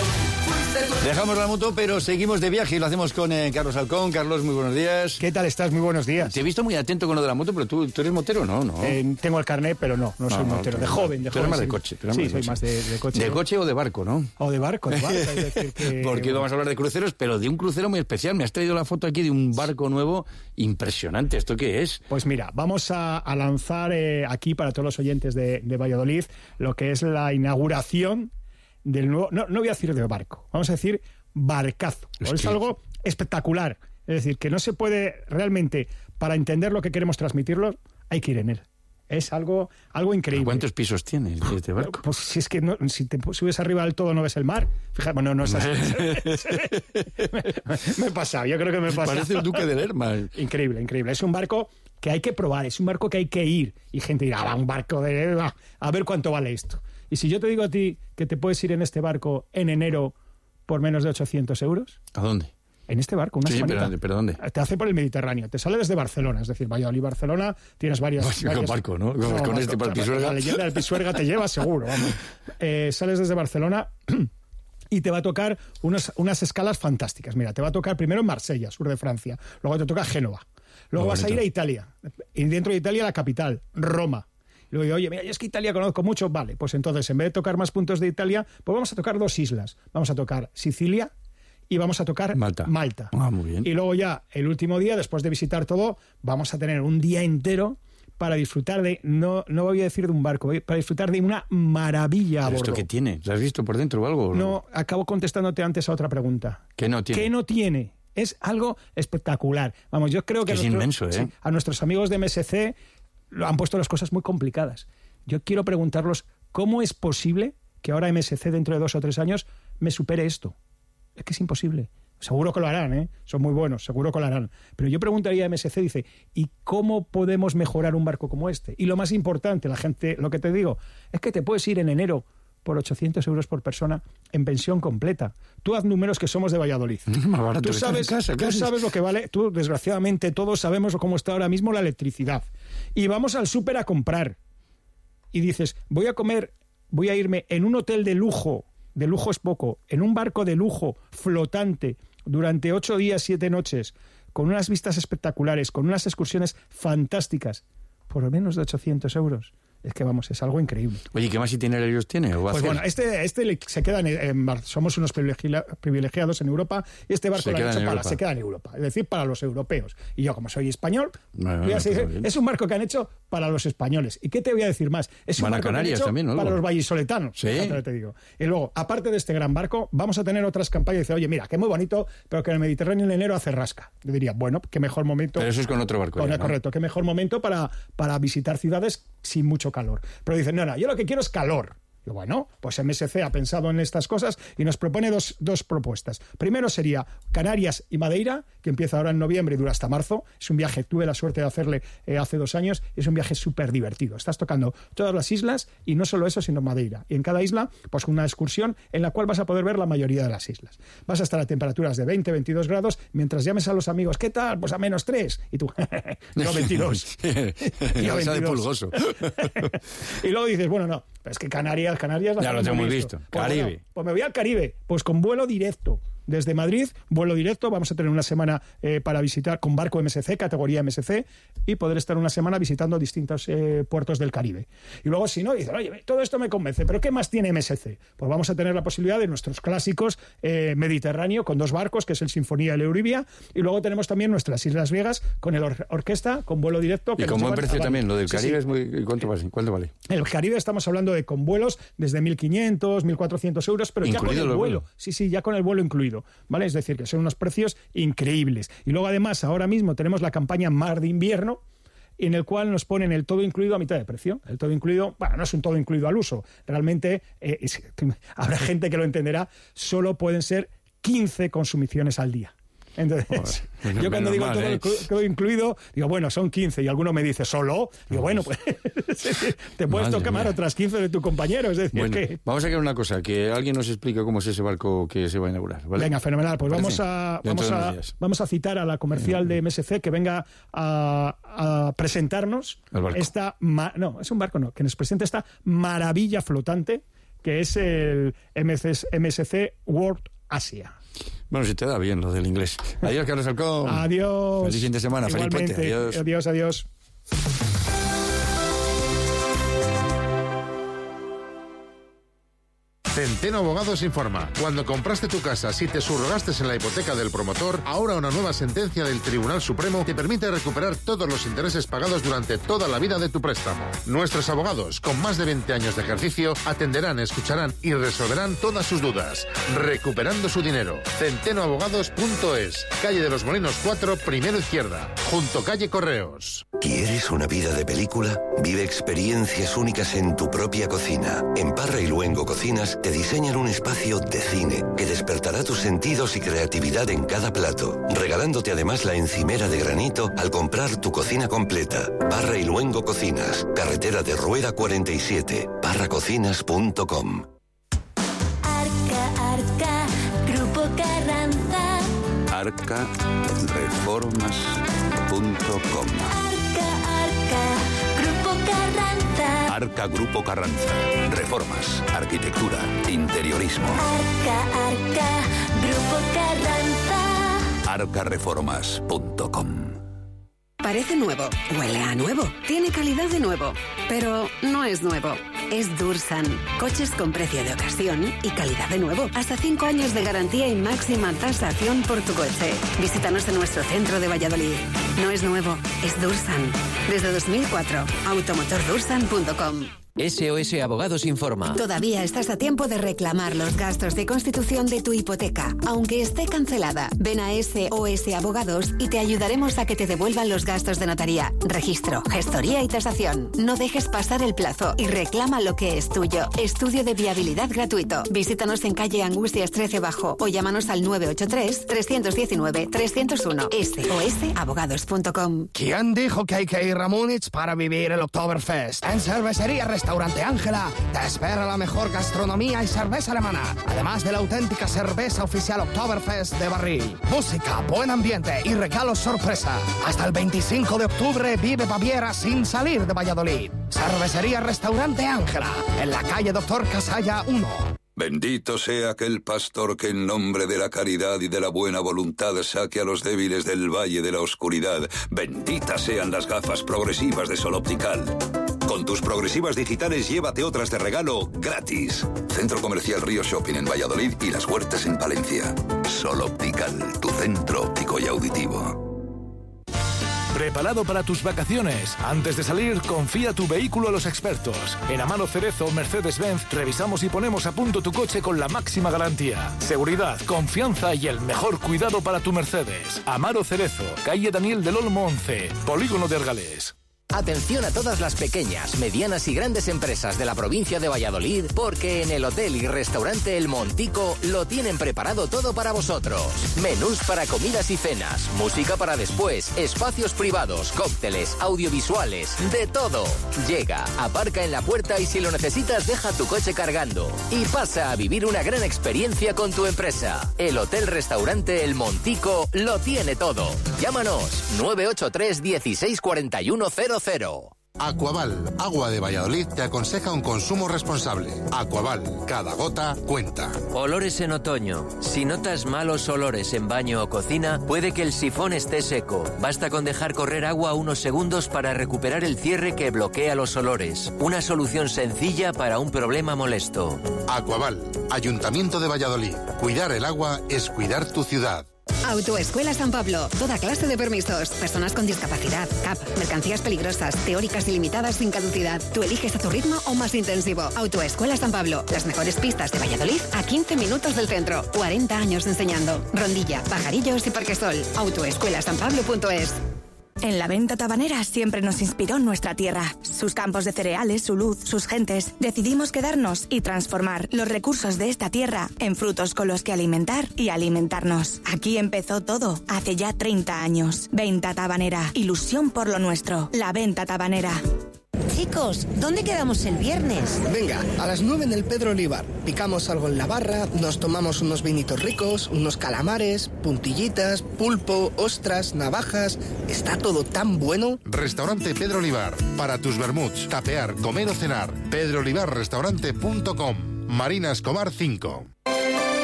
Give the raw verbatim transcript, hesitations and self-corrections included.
Dejamos la moto, pero seguimos de viaje y lo hacemos con eh, Carlos Alcón. Carlos, muy buenos días. ¿Qué tal estás? Muy buenos días. Te he visto muy atento con lo de la moto, pero tú, tú eres motero, ¿no? no. Eh, tengo el carnet, pero no, no, no soy no, motero. De joven, de tú joven. Eres más de sí. coche. Sí, más de soy coche. más de, de coche. ¿De ¿no? coche o de barco, no? O de barco, de barco. Es decir que, Porque bueno. vamos a hablar de cruceros, pero de un crucero muy especial. Me has traído la foto aquí de un barco nuevo impresionante. ¿Esto qué es? Pues mira, vamos a, a lanzar eh, aquí para todos los oyentes de, de Valladolid lo que es la inauguración del nuevo... No, no voy a decir de barco, vamos a decir barcazo. Es, es que... algo espectacular. Es decir, que no se puede realmente, para entender lo que queremos transmitirlo, hay que ir en él. Es algo, algo increíble. ¿Cuántos pisos tienes este barco? Pues si es que no, si te subes arriba del todo no ves el mar. Fíjate, bueno, no es así. me, me he pasado, yo creo que me he pasado. Parece el Duque de Lerma. Increíble, increíble. Es un barco que hay que probar, es un barco que hay que ir. Y gente dirá, va, un barco de... Va, a ver cuánto vale esto. Y si yo te digo a ti que te puedes ir en este barco en enero por menos de ochocientos euros. ¿A dónde? En este barco, una sí, semanita. Pero, ¿pero dónde? Te hace por el Mediterráneo. Te sale desde Barcelona, es decir, Valladolid-Barcelona, tienes varias... Pues varias... Con barco, ¿no? Con, no, con este para el Pisuerga. La leyenda del Pisuerga te lleva seguro, vamos. Eh, sales desde Barcelona y te va a tocar unos, unas escalas fantásticas. Mira, te va a tocar primero en Marsella, sur de Francia. Luego te toca Génova. Luego Muy vas bonito. a ir a Italia. Y dentro de Italia la capital, Roma. Y luego digo, oye, mira, yo es que Italia conozco mucho. Vale, pues entonces, en vez de tocar más puntos de Italia, pues vamos a tocar dos islas. Vamos a tocar Sicilia y vamos a tocar Malta. Malta. Ah, muy bien. Y luego ya, el último día, después de visitar todo, vamos a tener un día entero para disfrutar de, no, no voy a decir de un barco, para disfrutar de una maravilla a bordo. ¿Esto qué tiene? ¿Lo has visto por dentro o algo? No, acabo contestándote antes a otra pregunta. ¿Qué no tiene? ¿Qué no tiene? Es algo espectacular. Vamos, yo creo que... Es nuestro, inmenso, ¿eh? Sí, a nuestros amigos de M S C lo han puesto las cosas muy complicadas. Yo quiero preguntarlos, ¿cómo es posible que ahora M S C dentro de dos o tres años me supere esto? Es que es imposible. Seguro que lo harán, ¿eh? Son muy buenos, seguro que lo harán. Pero yo preguntaría a M S C, dice, ¿y cómo podemos mejorar un barco como este? Y lo más importante, la gente, lo que te digo, es que te puedes ir en enero por ochocientos euros por persona en pensión completa. Tú haz números, que somos de Valladolid. Más barato Tú sabes, casa, tú sabes lo que vale. Tú, desgraciadamente, todos sabemos cómo está ahora mismo la electricidad. Y vamos al súper a comprar. Y dices, voy a comer, voy a irme en un hotel de lujo, de lujo es poco, en un barco de lujo flotante durante ocho días, siete noches, con unas vistas espectaculares, con unas excursiones fantásticas, por menos de ochocientos euros. Es que, vamos, es algo increíble. Oye, ¿qué más itinerarios tiene? ¿O va pues a bueno, este, este se queda en, en... Somos unos privilegiados en Europa y este barco se lo queda, han hecho para, se queda en Europa. Es decir, para los europeos. Y yo, como soy español, bueno, voy a bueno, decir, es un barco que han hecho para los españoles. ¿Y qué te voy a decir más? Es un Van a barco Canarias que han hecho también, ¿no? para los vallisoletanos. Sí. Te digo. Y luego, aparte de este gran barco, vamos a tener otras campañas. Dice, oye, mira, que muy bonito, pero que en el Mediterráneo en enero hace rasca. Yo diría, bueno, qué mejor momento... Pero eso es con otro barco. Con, ya, ¿no? Correcto, qué mejor momento para, para visitar ciudades sin mucho calor. Pero dicen, no, no, yo lo que quiero es calor. Y bueno, pues M S C ha pensado en estas cosas y nos propone dos, dos propuestas. Primero sería Canarias y Madeira, que empieza ahora en noviembre y dura hasta marzo. Es un viaje, tuve la suerte de hacerle eh, hace dos años, es un viaje súper divertido. Estás tocando todas las islas y no solo eso, sino Madeira. Y en cada isla, pues una excursión en la cual vas a poder ver la mayoría de las islas. Vas a estar a temperaturas de veinte, veintidós grados, mientras llames a los amigos, ¿qué tal? Pues a menos tres. Y tú, yo veintidós. yo veintidós. De pulgoso. Y luego dices, bueno, no, pero es que Canarias Canarias ya lo tengo visto. visto. Pues Caribe. Bueno, pues me voy al Caribe, pues con vuelo directo. Desde Madrid, vuelo directo, vamos a tener una semana eh, para visitar con barco M S C, categoría M S C, y poder estar una semana visitando distintos eh, puertos del Caribe. Y luego, si no, dicen, oye, todo esto me convence, ¿pero qué más tiene M S C? Pues vamos a tener la posibilidad de nuestros clásicos eh, Mediterráneo, con dos barcos, que es el Sinfonía y el Euribia, y luego tenemos también nuestras Islas Griegas, con el or orquesta, con vuelo directo. Que y con buen precio también, lo del Caribe sí, sí. es muy... ¿Cuánto vale? ¿Cuánto vale? El Caribe estamos hablando de con vuelos desde mil quinientos, mil cuatrocientos euros, pero ¿incluido ya con el vuelo. vuelo? Sí, sí, ya con el vuelo incluido, ¿vale? Es decir, que son unos precios increíbles. Y luego, además, ahora mismo tenemos la campaña Mar de Invierno, en el cual nos ponen el todo incluido a mitad de precio. El todo incluido, bueno, no es un todo incluido al uso. Realmente, eh, es, habrá gente que lo entenderá, solo pueden ser quince consumiciones al día. Entonces, Joder, bueno, yo cuando digo mal, todo, ¿eh? todo incluido, digo, bueno, son quince, y alguno me dice, ¿solo? Digo, no, bueno, pues te puedes tocar mía. otras quince de tu compañero, es decir, bueno, que... Vamos a hacer una cosa, que alguien nos explique cómo es ese barco que se va a inaugurar, ¿vale? Venga, fenomenal, pues vamos a, vamos, a, vamos a citar a la comercial de M S C que venga a, a presentarnos esta... Ma, no, es un barco, no, que nos presente esta maravilla flotante que es el M S C World Asia. Bueno, si te da bien lo del inglés. Adiós, Carlos Halcón. Adiós. Feliz fin de semana. Igualmente. Feliz puente. Adiós. Adiós, adiós. Centeno Abogados informa. Cuando compraste tu casa, si te subrogaste en la hipoteca del promotor, ahora una nueva sentencia del Tribunal Supremo te permite recuperar todos los intereses pagados durante toda la vida de tu préstamo. Nuestros abogados, con más de veinte años de ejercicio, atenderán, escucharán y resolverán todas sus dudas, recuperando su dinero. centeno abogados punto es, calle de los Molinos cuatro, primero izquierda, junto calle Correos. ¿Quieres una vida de película? Vive experiencias únicas en tu propia cocina. En Parra y Luengo Cocinas te diseñan un espacio de cine que despertará tus sentidos y creatividad en cada plato, regalándote además la encimera de granito al comprar tu cocina completa. Parra y Luengo Cocinas, carretera de Rueda cuarenta y siete, parra cocinas punto com. Arca, Arca, Grupo Carranza. arca reformas punto com. Arca, Arca, Grupo Carranza. Arca Grupo Carranza. Reformas, arquitectura, interiorismo. Arca, Arca, Grupo Carranza. arca reformas punto com. Parece nuevo, huele a nuevo, tiene calidad de nuevo, pero no es nuevo. Es Dursan. Coches con precio de ocasión y calidad de nuevo. Hasta cinco años de garantía y máxima tasación por tu coche. Visítanos en nuestro centro de Valladolid. No es nuevo, es Dursan. Desde dos mil cuatro, automotor dursan punto com. S O S Abogados informa. Todavía estás a tiempo de reclamar los gastos de constitución de tu hipoteca, aunque esté cancelada. Ven a S O S Abogados y te ayudaremos a que te devuelvan los gastos de notaría, registro, gestoría y tasación. No dejes pasar el plazo y reclama lo que es tuyo. Estudio de viabilidad gratuito. Visítanos en calle Angustias trece Bajo o llámanos al nueve ocho tres, tres uno nueve, tres cero uno. S O S abogados punto com. ¿Quién dijo que hay que ir a Múnich para vivir el Oktoberfest? En Cervecería Restaurante Ángela te espera la mejor gastronomía y cerveza alemana, además de la auténtica cerveza oficial Oktoberfest de barril. Música, buen ambiente y regalos sorpresa. Hasta el veinticinco de octubre vive Baviera sin salir de Valladolid. Cervecería Restaurante Ángela, en la calle Doctor Casalla uno. Bendito sea aquel pastor que en nombre de la caridad y de la buena voluntad saque a los débiles del valle de la oscuridad. Benditas sean las gafas progresivas de Sol Optical. Con tus progresivas digitales llévate otras de regalo gratis. Centro Comercial Río Shopping en Valladolid y Las Huertas en Palencia. Sol Optical, tu centro óptico y auditivo. ¿Preparado para tus vacaciones? Antes de salir, confía tu vehículo a los expertos. En Amaro Cerezo Mercedes-Benz revisamos y ponemos a punto tu coche con la máxima garantía, seguridad, confianza y el mejor cuidado para tu Mercedes. Amaro Cerezo, calle Daniel del Olmo once, Polígono de Argalés. Atención a todas las pequeñas, medianas y grandes empresas de la provincia de Valladolid, porque en el hotel y restaurante El Montico lo tienen preparado todo para vosotros. Menús para comidas y cenas, música para después, espacios privados, cócteles, audiovisuales, de todo. Llega, aparca en la puerta y si lo necesitas deja tu coche cargando. Y pasa a vivir una gran experiencia con tu empresa. El hotel restaurante El Montico lo tiene todo. Llámanos nueve ocho tres, dieciséis cuarenta y uno cero cero. Aquaval, agua de Valladolid, te aconseja un consumo responsable. Aquaval, cada gota cuenta. Olores en otoño. Si notas malos olores en baño o cocina, puede que el sifón esté seco. Basta con dejar correr agua unos segundos para recuperar el cierre que bloquea los olores. Una solución sencilla para un problema molesto. Aquaval, Ayuntamiento de Valladolid. Cuidar el agua es cuidar tu ciudad. Autoescuela San Pablo. Toda clase de permisos. Personas con discapacidad, C A P, mercancías peligrosas, teóricas ilimitadas sin caducidad. Tú eliges a tu ritmo o más intensivo. Autoescuela San Pablo. Las mejores pistas de Valladolid a quince minutos del centro. cuarenta años enseñando. Rondilla, Pajarillos y Parquesol. autoescuela san pablo punto es. En la venta tabanera siempre nos inspiró nuestra tierra, sus campos de cereales, su luz, sus gentes. Decidimos quedarnos y transformar los recursos de esta tierra en frutos con los que alimentar y alimentarnos. Aquí empezó todo, hace ya treinta años. Venta tabanera, ilusión por lo nuestro. La venta tabanera. Chicos, ¿dónde quedamos el viernes? Venga, a las nueve en el Pedro Olivar. Picamos algo en la barra, nos tomamos unos vinitos ricos, unos calamares, puntillitas, pulpo, ostras, navajas. Está todo tan bueno. Restaurante Pedro Olivar. Para tus vermuts, tapear, comer o cenar. pedro olivar restaurante punto com. Marina Escobar cinco.